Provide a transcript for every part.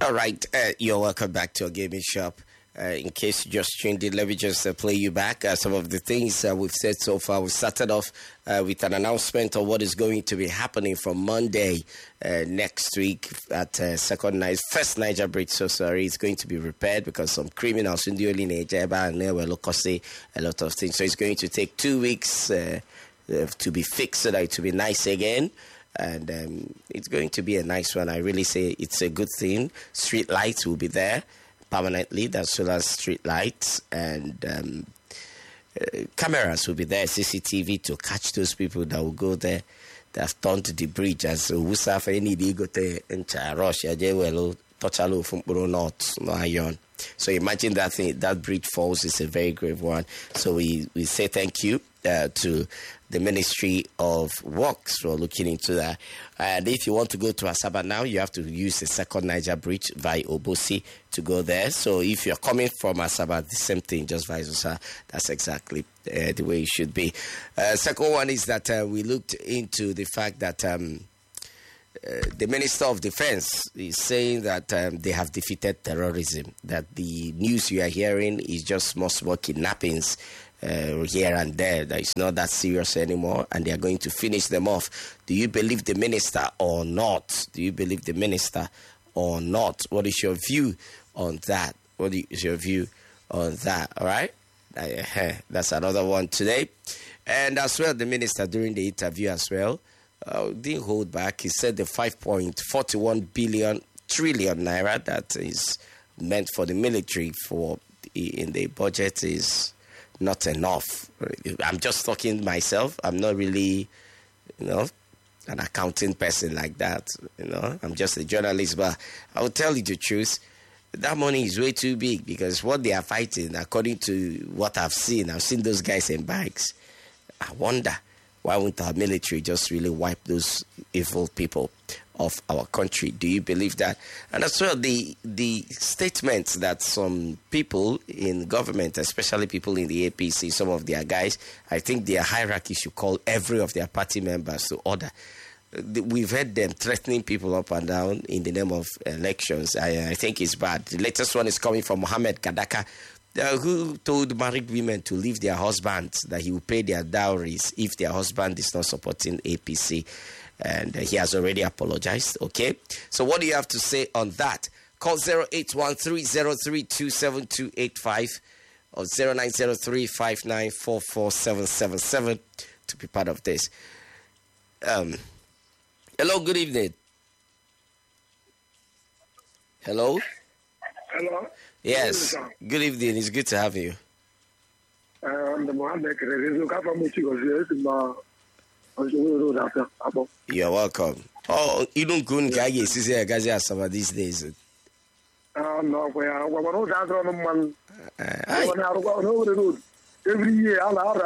All right, you're welcome back to our gaming shop. In case you just tuned in, let me just play you back some of the things we've said so far. We started off with an announcement of what is going to be happening from Monday next week at first Niger Bridge. So sorry, it's going to be repaired because some criminals in the early Nigeria and there were say a lot of things. So it's going to take 2 weeks to be fixed so that it will be nice again. And it's going to be a nice one. I really say it's a good thing. Street lights will be there permanently, as well as street lights, and cameras will be there, CCTV, to catch those people that will go there that have turned the bridge as Wusa for any digote and Russia, Jewelo, Tochalo from Not Iron. So imagine that thing, that bridge falls is a very grave one. So we say thank you to the Ministry of Works for looking into that. And if you want to go to Asaba now, you have to use the second Niger Bridge via Obosi to go there. So if you're coming from Asaba, the same thing, just vice versa. That's exactly the way it should be. Second one is that we looked into the fact that the Minister of Defense is saying that they have defeated terrorism, that the news you are hearing is just small kidnappings here and there, that it's not that serious anymore, and they are going to finish them off. Do you believe the minister or not? Do you believe the minister or not? What is your view on that? What is your view on that? All right? That's another one today. And as well, the minister during the interview as well didn't hold back. He said the 5.41 trillion naira that is meant for the military in the budget is not enough. I'm just talking myself. I'm not really, an accounting person like that. I'm just a journalist. But I will tell you the truth. That money is way too big because what they are fighting, according to what I've seen those guys in bikes. I wonder, why won't our military just really wipe those evil people of our country? Do you believe that? And as well, the statements that some people in government, especially people in the APC, some of their guys, I think their hierarchy should call every of their party members to order. We've heard them threatening people up and down in the name of elections. I think it's bad. The latest one is coming from Mohammed Kadaka, who told married women to leave their husbands, that he will pay their dowries if their husband is not supporting APC. And he has already apologized, okay? So what do you have to say on that? Call 0813-032-7285 or 0903-5944-777 to be part of this. Hello, good evening. Hello? Hello? Yes, good evening. It's good to have you. You're welcome. Oh, you don't go and get some these days. No, every year,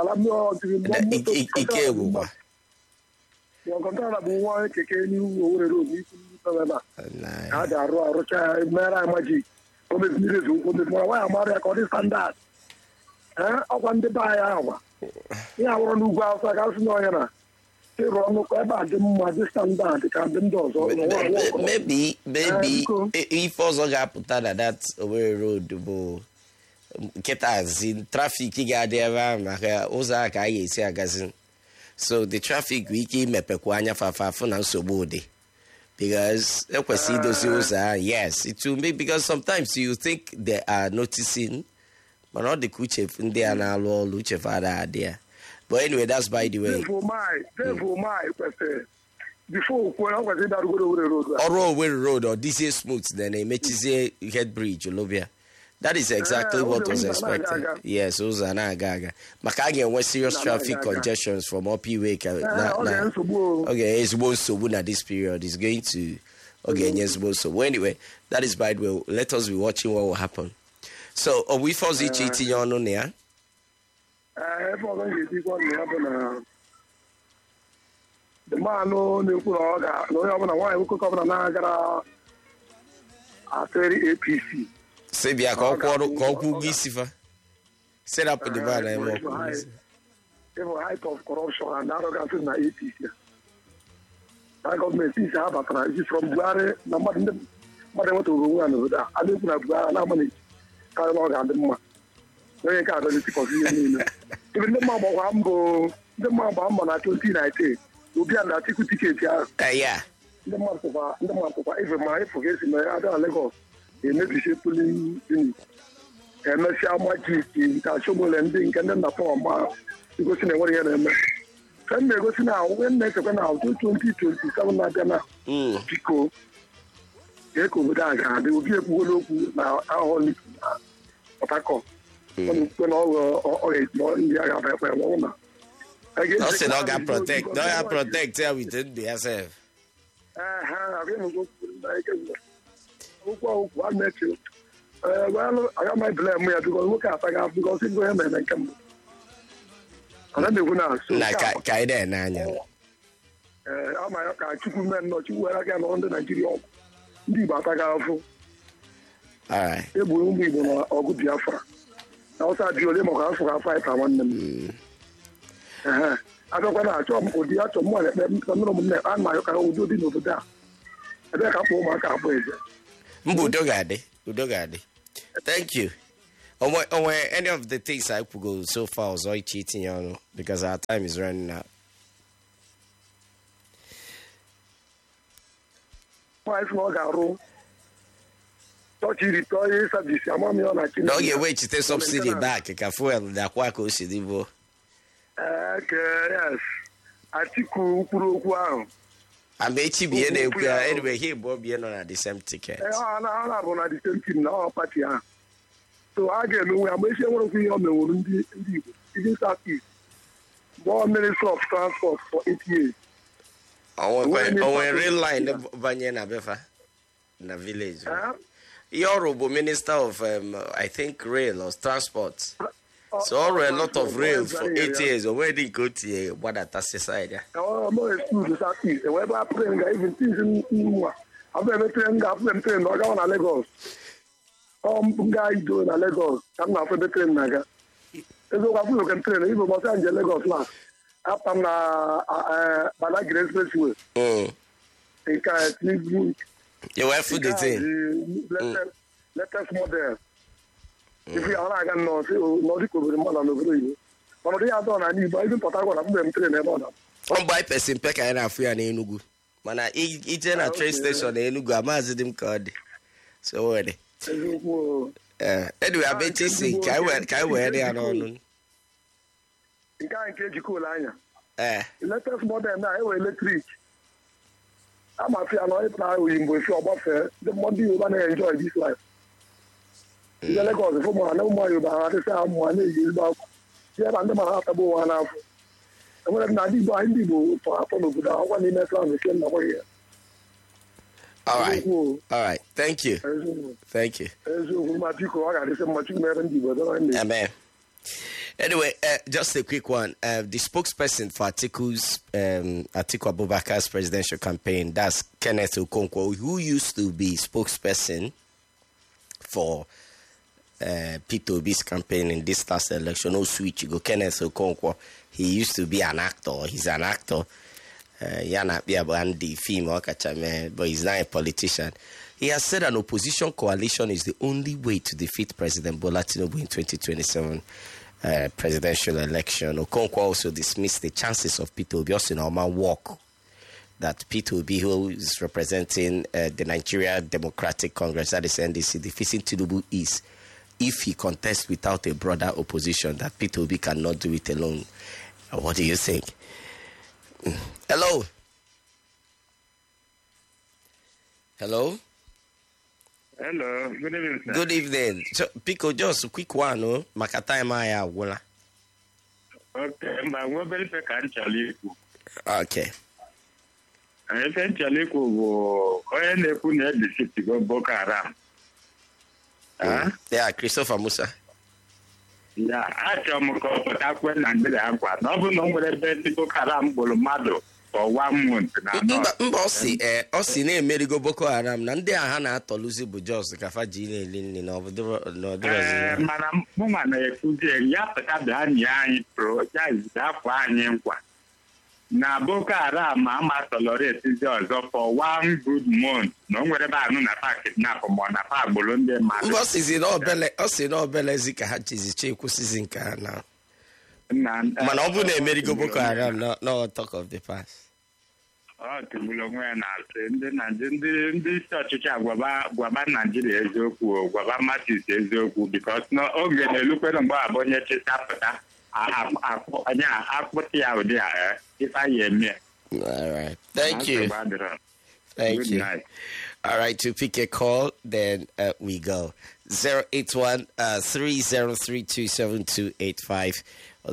maybe if also got put that that's away road get us in traffic so the traffic wiki mepekwanya fafafuna sobode because yes, it will be because sometimes you think they are noticing but not the kuchef they are now luchef are there. But anyway, that's by the way. Before I was in that road or this is smooth, then a Mechize head bridge, Olobia. That is exactly what was expected. Yes, those are not gaga. Makagi and West serious traffic congestions from Opi Wake. Okay, it's so at this period. It's going to yes, so anyway, that is by the way. Let us be watching what will happen. So we force each eating on there. The man no APC. Sebia Koku Gisifa. Set up the man. They were height of corruption and arrogance in the APC. That government is from Buhari, mmadụ enwetaghị onwe ya n'obodo a na-ekwu na Buhari na-agbanyeghị karịa na ọ ga-adị mma onye nke adọlitikọzi ihe niile ebe ndị mma gbakwa mbọ na 2019 Obianọ na-atịkụ tiketi ahụ ndị mmadụ tụkwa ife ma ịfụ ga esi na ada na Lagos ga-emebisi polin unit emesịa majiki nke achọgbole nke ndị nna pọl ma igosi na enwere ihe na-eme ka m na-egosi na onwe na-esekwa na 2027 na-abịa na biko ka obodo a ga-adị obi ekwugola okwu na ahụ na Port Harcourt na ọrụ ndị agha bụ ekpe enwe na ọ sị na ọ ga-protect ya within themselves. okwu a na-eche aga ma blame ya biko nwoke ataghị afọ biko sị ihe mere nke mbụ ana na-ekwu na ka anyị na-ene anya ama ya ka Chukwu mee nnọọ Chukwu were aka nọrọ ndị Naijiria ọgwụ ndị Igbo ataghị afọ egburu ụmụ Igbo na ọgụ Biafra na ọsa dị ole maka afọ ka faịta nwanne m abịakwa na-achọ m ụdị achọ m nwere ekpe nụrụ m na-ekpe a na-ayọ ka udo dị n'obodo a ebe ka mkpa ụmụaka abụ eze mba udo ga-adị. Thank you. Onwe any of the things I could go so far was all cheating on because our time is running out. Wife no ga-arụ chọọchị ritọọ savisi amami ọ na Chineke. N'oge wee chite subsidy back ka fuel dakwa ka o si dị bụ. Yes. Atiku kwuru okwu ahụ. Amechi bie na-ekwu ya anyway he bụ bie nọ na the same ticket. Ha bụ na the same team na ọ pati ahụ. So a ga-emenwe ya mgbe esi enwere okwu ihe o menwuru ndị Igbo ndị South East more Minister of Transport for 8 years. Onwe real line banye na befa na village. Ihe ọrụ bụ Minister of I think rail or transport. So a lot of rail for 8 years already go to gbadata side ya. No excuse South East. Wherever I pray even things in I've been train na ga na Lagos. Nga ido na Lagos. I'm na for the train naga. Ezo ka fu kan train even Los Angeles Lagos last. After na Badagry Expressway. Ika Tinubu. You were for the thing. Latest model. If you are again no the cover man no go you. But they are done and you even Port Harcourt am dem train e no. One by person pe ka na afu ya na Enugu. Mana ije na train station na Enugu amazi dim ka dị. So where anyway, I bet you see kai we dey anonu. Nke jikọ anya. Latest model na e electric. Ama fi ano e na oyimbo fi ogbafe. The money you gonna enjoy this life. The Lagos for more no more you ba say am one e ba. Yeah, and them have to go one half. And when na di ba ndi bo for no good. I want to make plan the na here. All right. Thank you. Amen. Anyway, just a quick one. The spokesperson for Atiku Abubakar's presidential campaign, that's Kenneth Okonkwo, who used to be spokesperson for Peter Obi's campaign in this last election. No switch, you go Kenneth Okonkwo. He used to be an actor. He's an actor. Yana Biabandi, female, but he's not a politician. He has said an opposition coalition is the only way to defeat President Bola Tinubu in 2027 presidential election. Okonkwo also dismissed the chances of Peter Obi Osinoma walk that Peter Obi, who is representing the Nigeria Democratic Congress, that is NDC, defeating Tinubu is if he contests without a broader opposition, that Peter Obi cannot do it alone. What do you think? Hello. Good evening, sir. Good evening. So, Pico, just a quick one, no? Maka time I have. Okay, but we're very Chaliku. Okay. I said Chaliku will put the city go Boko Haram. Yeah, Christopher Musa. Yeah, I tell you, and the Aqua. No, but Boko Haram Bolomado. For 1 month now. Osi na-emeri go Boko Haram na ndị agha na-atọluzi bụ Jos kafa ji na-eli na ọbụdịrọzi. Mana mụnwa na-ekwuzi ya pụta bịa anyị pro ya afọ anyị nkwa. na Boko Haram ama tolerate ọzọ for 1 good month na o nwere ebe anụ na pa kidnap ma na pa agboro ndị mmadụ. Ọ sị na obelezi ka ha jiziche kwụsịzi nke ha na. Mana ọ bụ na emerigo Boko Haram no talk of the past. Ọ tụgburu onwe ya na ndị isi ọchịchị gwaba Naijiria eziokwu gwaba Matthews eziokwu because oge na-elukwere mgbe abụ onye chịtapụta akpụta ya ụdị a ife anyị eme. All right. Thank you. Thank you. Night. All right, to pick a call, then we go. 081-30327285 or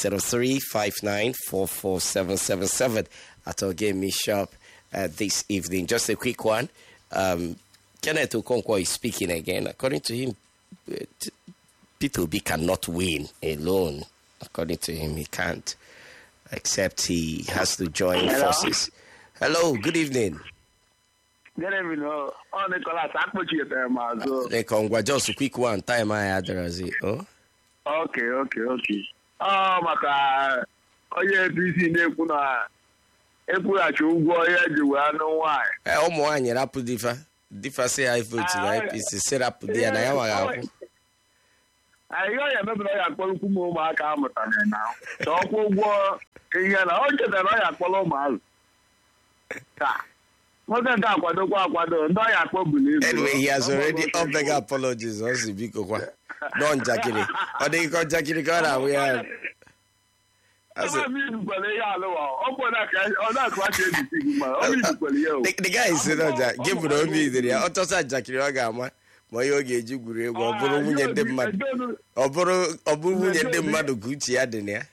0903-5944-777 at our Game Me Shop this evening. Just a quick one. Kenneth Okonkwo is speaking again. According to him, Peter Obi cannot win alone. According to him, he can't, except he has to join forces. Hello, good evening. Good evening. Oh, Nicholas, I put you there, Mazo. Just a quick one. Time I address it. Oh? Okay. Maka onye APC na-ekwu na ekwughachi ụgwọ ya ji wee anụ nwaanyị. Ụmụ nwaanyị rapụ difa si ya vote na APC si rapụ di ya na ya nwaghị akwụ. Ihe ọ ya emebere ọ ya akpọrọ ukwu ma ụmụaka amụtara na ọkwụ ụgwọ ihe na o chetara ọ ya akpọrọ ụmụazụ. Nwoke nke akwado ndị ọ ya akpọ bụ n'izu. Anyway, he has already offered apologies. Ọ si biko kwa. Nọ njakịrị. Ọ dịghị ka njakịrị ka ọ na-ahụ ya. The guy is saying that give it obi dịrị ya. Ọ tọsa njakịrị ọ ga-ama ma ihe ọ ga-eji gwuru egwu ọ bụrụ nwunye ndị mmadụ. Ọ bụrụ nwunye ndị mmadụ ka uche ya dị na ya.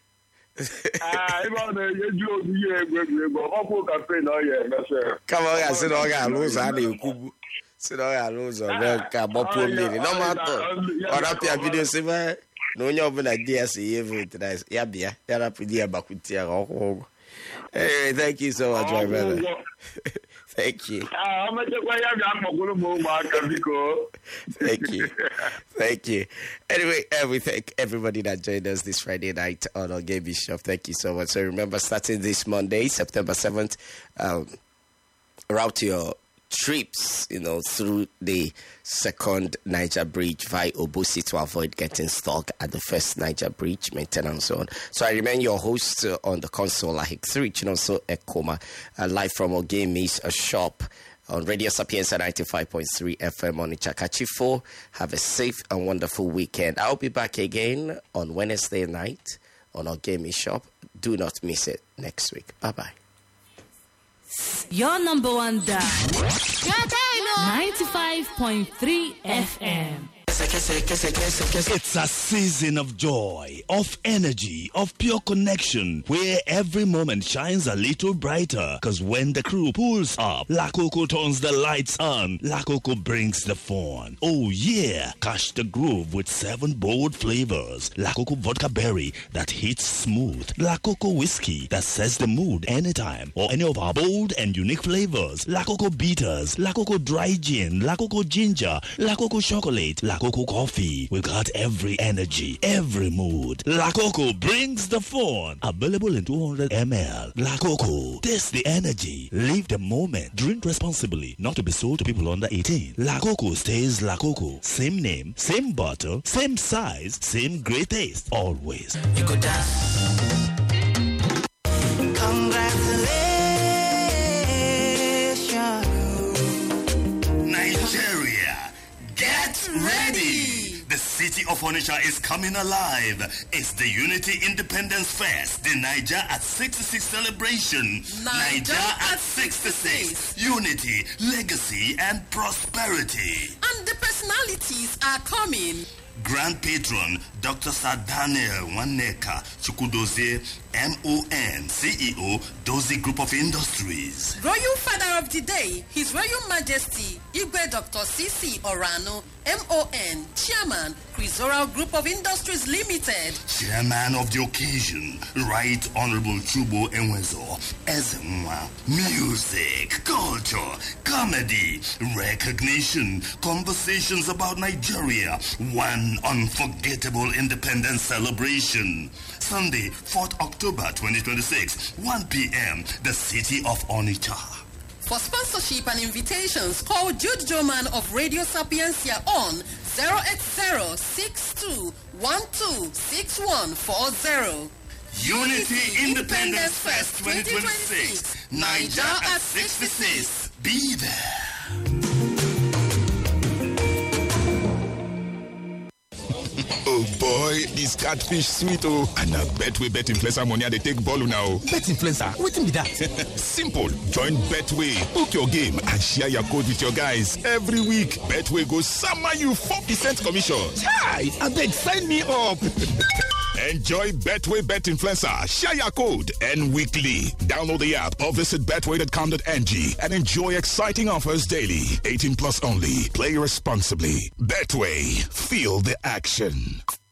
Kama ọ ga-asị na ọ ga-alụ ụzọ a na-ekwubu si na ọ ga-alụ ụzọ mee ka gbapụo mmiri n'ọmatọ ọ rapịa vidio si na onye ọbụla di ya si ihe vote na ya bịa ya rapụ di ya gbakwute ya ka ọ kwụọ ụgwọ. Thank you so much, my brother. Thank you. Thank you. Anyway, we thank everybody that joined us this Friday night on our Game Shop. Thank you so much. So remember, starting this Monday, September 7th, route your trips, through the second Niger Bridge via Obusi to avoid getting stuck at the first Niger Bridge maintenance zone. So I remain your host on the console, Ahik 3, Chinonso Ekoma, live from Ogemi's shop on Radio Sapienza 95.3 FM on Ichakachi 4. Have a safe and wonderful weekend. I'll be back again on Wednesday night on Ogemi's shop. Do not miss it next week. Bye-bye. Your number one dad. 95.3 FM. It's a season of joy, of energy, of pure connection, where every moment shines a little brighter. Because when the crew pulls up, La Coco turns the lights on. La Coco brings the fun. Oh yeah! Catch the groove with 7 bold flavors. La Coco vodka berry that hits smooth. La Coco whiskey that sets the mood anytime. Or any of our bold and unique flavors. La Coco bitters, La Coco dry gin, La Coco ginger, La Coco chocolate, La Coco coffee. We've got every energy, every mood. La Coco brings the fun. Available in 200 ml. La Coco, taste the energy. Live the moment. Drink responsibly. Not to be sold to people under 18. La Coco stays La Coco. Same name, same bottle, same size, same great taste. Always. You could dance. Congratulations. Nigeria, get ready. The city of Onitsha is coming alive. It's the Unity Independence Fest, the Niger at 66 celebration. Niger at 66. Unity, legacy, and prosperity. And the personalities are coming. Grand Patron, Dr. Sir Daniel Waneka Chukudozie, MON, CEO, Dozie Group of Industries. Royal Father of the Day, His Royal Majesty, Igwe Dr. C.C. Orano, MON, Chairman, Crisoral Group of Industries Limited. Chairman of the occasion, Right Honorable Chubo Enwezo, Ezenwa. Music, culture, comedy, recognition, conversations about Nigeria, one unforgettable independence celebration. Sunday, 4th October 2026, 1 p.m., the city of Onitsha. For sponsorship and invitations, call Jude Joman of Radio Sapiencia on 08062126140. Unity Independence Fest 2026, Niger at 66. Be there. Oh boy, this catfish sweet oh. And I bet influencer money they take ball now. Bet influencer? What be that? Simple. Join Betway. Book your game and share your code with your guys every week. Betway goes summer you 4% commission. Chai, I beg sign me up. Enjoy Betway Bet Influencer. Share your code and weekly. Download the app or visit betway.com.ng and enjoy exciting offers daily. 18 plus only. Play responsibly. Betway. Feel the action.